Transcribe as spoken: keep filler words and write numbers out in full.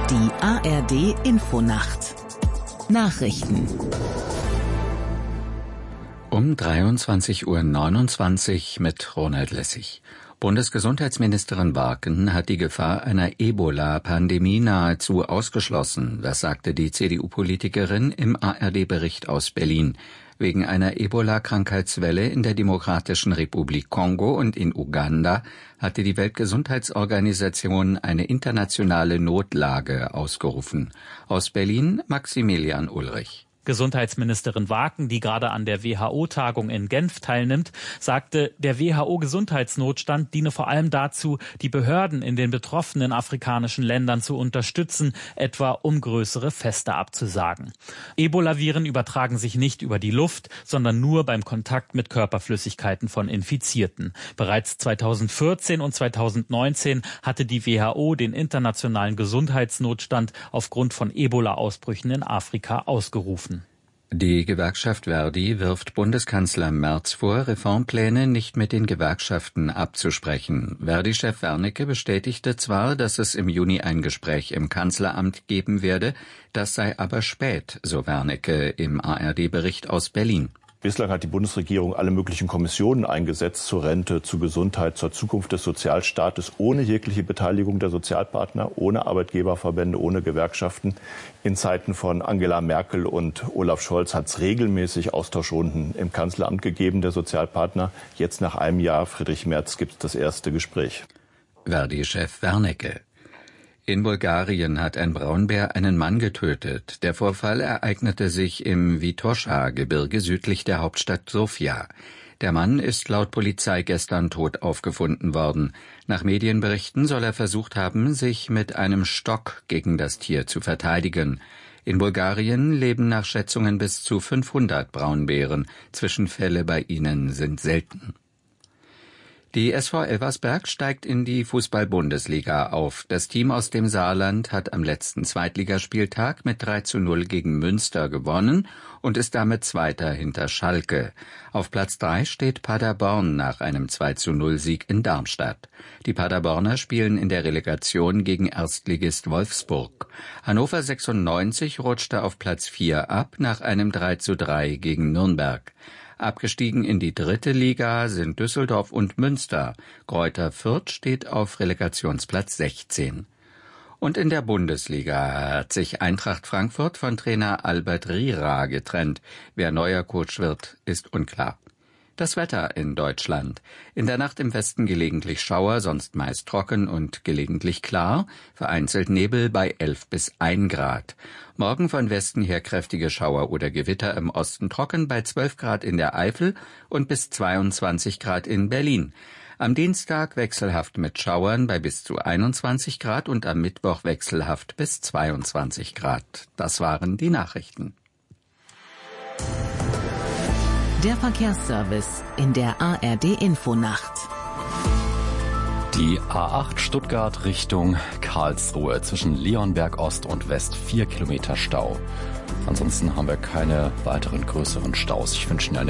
Die A R D Infonacht Nachrichten um dreiundzwanzig Uhr neunundzwanzig mit Ronald Lessig. Bundesgesundheitsministerin Barken hat die Gefahr einer Ebola-Pandemie nahezu ausgeschlossen. Das sagte die C D U-Politikerin im A R D-Bericht aus Berlin. Wegen einer Ebola-Krankheitswelle in der Demokratischen Republik Kongo und in Uganda hatte die Weltgesundheitsorganisation eine internationale Notlage ausgerufen. Aus Berlin Maximilian Ulrich. Gesundheitsministerin Barken, die gerade an der W H O-Tagung in Genf teilnimmt, sagte, der W H O-Gesundheitsnotstand diene vor allem dazu, die Behörden in den betroffenen afrikanischen Ländern zu unterstützen, etwa um größere Feste abzusagen. Ebola-Viren übertragen sich nicht über die Luft, sondern nur beim Kontakt mit Körperflüssigkeiten von Infizierten. Bereits zweitausendvierzehn und zweitausendneunzehn hatte die W H O den internationalen Gesundheitsnotstand aufgrund von Ebola-Ausbrüchen in Afrika ausgerufen. Die Gewerkschaft Verdi wirft Bundeskanzler Merz vor, Reformpläne nicht mit den Gewerkschaften abzusprechen. Verdi-Chef Wernicke bestätigte zwar, dass es im Juni ein Gespräch im Kanzleramt geben werde, das sei aber spät, so Wernicke im A R D-Bericht aus Berlin. Bislang hat die Bundesregierung alle möglichen Kommissionen eingesetzt zur Rente, zur Gesundheit, zur Zukunft des Sozialstaates, ohne jegliche Beteiligung der Sozialpartner, ohne Arbeitgeberverbände, ohne Gewerkschaften. In Zeiten von Angela Merkel und Olaf Scholz hat es regelmäßig Austauschrunden im Kanzleramt gegeben, der Sozialpartner. Jetzt nach einem Jahr, Friedrich Merz, gibt es das erste Gespräch. Verdi-Chef Wernicke. In Bulgarien hat ein Braunbär einen Mann getötet. Der Vorfall ereignete sich im Vitosha-Gebirge südlich der Hauptstadt Sofia. Der Mann ist laut Polizei gestern tot aufgefunden worden. Nach Medienberichten soll er versucht haben, sich mit einem Stock gegen das Tier zu verteidigen. In Bulgarien leben nach Schätzungen bis zu fünfhundert Braunbären. Zwischenfälle bei ihnen sind selten. Die S V Elversberg steigt in die Fußball-Bundesliga auf. Das Team aus dem Saarland hat am letzten Zweitligaspieltag mit drei zu null gegen Münster gewonnen und ist damit Zweiter hinter Schalke. Auf Platz drei steht Paderborn nach einem zwei zu null Sieg in Darmstadt. Die Paderborner spielen in der Relegation gegen Erstligist Wolfsburg. Hannover sechsundneunzig rutschte auf Platz vier ab nach einem drei zu drei gegen Nürnberg. Abgestiegen in die dritte Liga sind Düsseldorf und Münster. Greuther Fürth steht auf Relegationsplatz sechzehn. Und in der Bundesliga hat sich Eintracht Frankfurt von Trainer Albert Rira getrennt. Wer neuer Coach wird, ist unklar. Das Wetter in Deutschland. In der Nacht im Westen gelegentlich Schauer, sonst meist trocken und gelegentlich klar. Vereinzelt Nebel bei elf bis ein Grad. Morgen von Westen her kräftige Schauer oder Gewitter, im Osten trocken bei zwölf Grad in der Eifel und bis zweiundzwanzig Grad in Berlin. Am Dienstag wechselhaft mit Schauern bei bis zu einundzwanzig Grad und am Mittwoch wechselhaft bis zweiundzwanzig Grad. Das waren die Nachrichten. Der Verkehrsservice in der A R D Infonacht. Die A acht Stuttgart Richtung Karlsruhe zwischen Leonberg Ost und West vier Kilometer Stau. Ansonsten haben wir keine weiteren größeren Staus. Ich wünsche Ihnen eine